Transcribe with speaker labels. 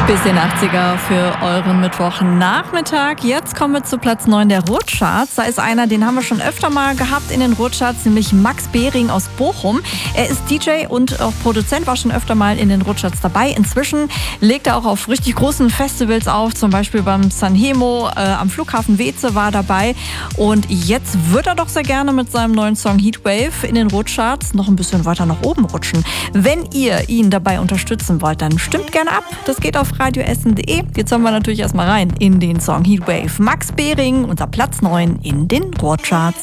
Speaker 1: Bisschen 80er für euren Mittwochnachmittag. Jetzt kommen wir zu Platz 9 der Ruhrcharts. Da ist einer, den haben wir schon öfter mal gehabt in den Ruhrcharts, nämlich Max Behring aus Bochum. Er ist DJ und auch Produzent, war schon öfter mal in den Ruhrcharts dabei. Inzwischen legt er auch auf richtig großen Festivals auf, zum Beispiel beim Sanremo, am Flughafen Weeze war er dabei. Und jetzt wird er doch sehr gerne mit seinem neuen Song Heatwave in den Ruhrcharts noch ein bisschen weiter nach oben rutschen. Wenn ihr ihn dabei unterstützen wollt, dann stimmt gerne ab. Das geht auf radioessen.de. Jetzt hören wir natürlich erstmal rein in den Song Heatwave. Max Behring, unser Platz 9 in den Ruhrcharts.